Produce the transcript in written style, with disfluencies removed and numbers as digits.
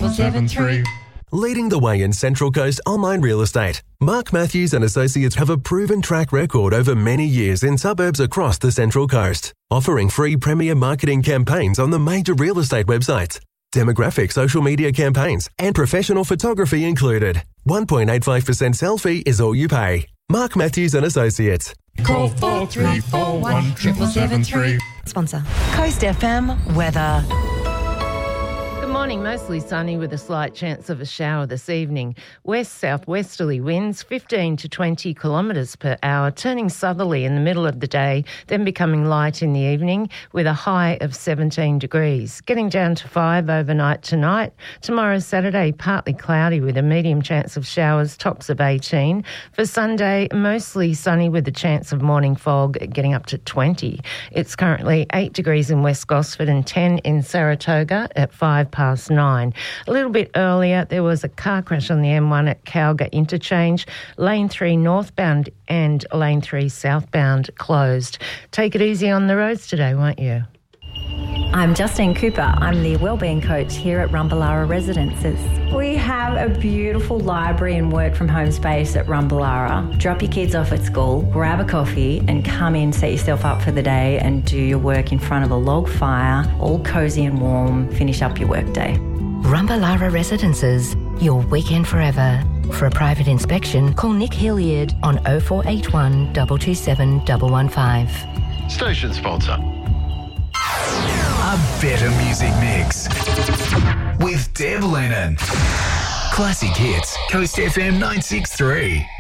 777 Leading the way in Central Coast online real estate, Mark Matthews and Associates have a proven track record over many years in suburbs across the Central Coast, offering free premier marketing campaigns on the major real estate websites, demographic social media campaigns, and professional photography included. 1.85% selfie is all you pay. Mark Matthews and Associates. Call 4341 773. Sponsor. Coast FM weather. Good morning, mostly sunny with a slight chance of a shower this evening. West-southwesterly winds 15 to 20 kilometres per hour, turning southerly in the middle of the day, then becoming light in the evening with a high of 17 degrees. Getting down to 5 overnight tonight. Tomorrow, Saturday, partly cloudy with a medium chance of showers, tops of 18. For Sunday, mostly sunny with a chance of morning fog, getting up to 20. It's currently 8 degrees in West Gosford and 10 in Saratoga at 5:09. A little bit earlier, there was a car crash on the M1 at Cowger Interchange. Lane 3 northbound and Lane 3 southbound closed. Take it easy on the roads today, won't you? I'm Justine Cooper. I'm the Wellbeing Coach here at Rumballara Residences. We have a beautiful library and work from home space at Rumballara. Drop your kids off at school, grab a coffee and come in, set yourself up for the day and do your work in front of a log fire, all cosy and warm, finish up your work day. Rumballara Residences, your weekend forever. For a private inspection, call Nick Hilliard on 0481 227 115. Station sponsor. A better music mix with Deb Lennon. Classic hits, Coast FM 963.